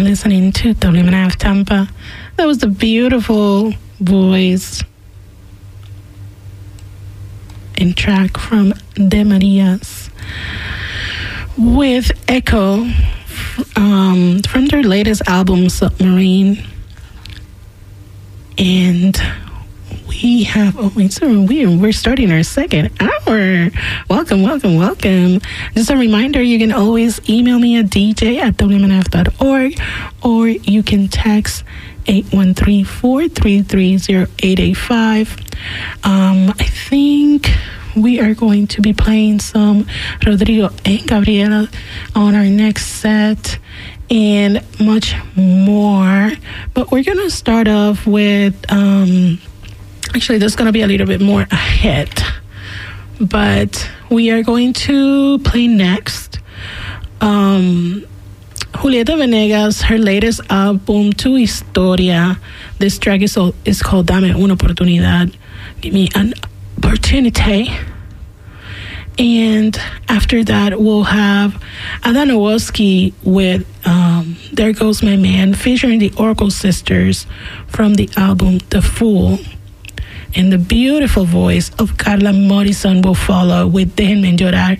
listening to WMNF Tampa. That was the beautiful voice and track from De Marias with Echo from their latest album, Submarine. And we have, we're starting our second hour. Welcome. Just a reminder, you can always email me at dj@wmnf.org, or you can text 813-433-0885. I think we are going to be playing some Rodrigo and Gabriela on our next set and much more. But we're going to start off with, actually, there's going to be a little bit more ahead. But we are going to play next Julieta Venegas, her latest album, Tu Historia. This track is called Dame Una Oportunidad. Give me an opportunity. And after that, we'll have Adana Woski with There Goes My Man, featuring the Oracle Sisters from the album The Fool. And the beautiful voice of Carla Morrison will follow with Déjenme Llorar.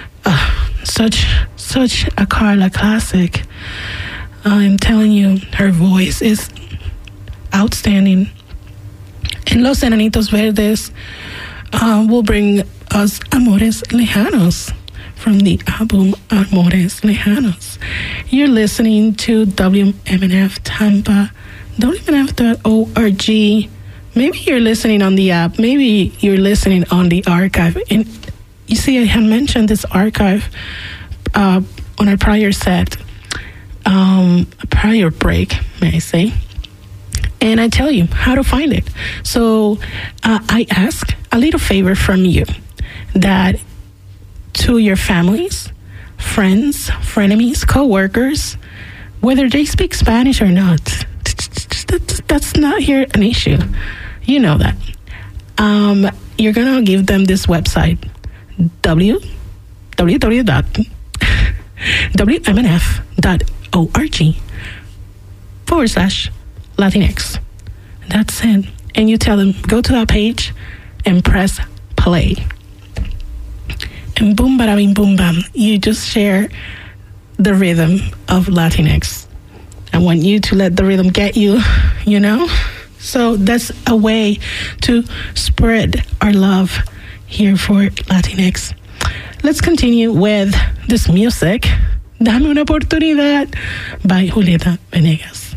Such a Carla classic. I'm telling you, her voice is outstanding. And Los Enanitos Verdes will bring us Amores Lejanos from the album Amores Lejanos. You're listening to WMNF Tampa, WMNF.org. Maybe you're listening on the app. Maybe you're listening on the archive. And you see, I have mentioned this archive on a prior set, a prior break, may I say. And I tell you how to find it. So I ask a little favor from you, that to your families, friends, frenemies, co-workers, whether they speak Spanish or not, that's not here an issue. You know that. You're going to give them this website, www.wmnf.org/Latinx. That's it. And you tell them, go to that page and press play. And boom, bada bing, boom, bam. You just share the rhythm of Latinx. I want you to let the rhythm get you, you know? So that's a way to spread our love here for Latinx. Let's continue with this music. Dame una oportunidad by Julieta Venegas.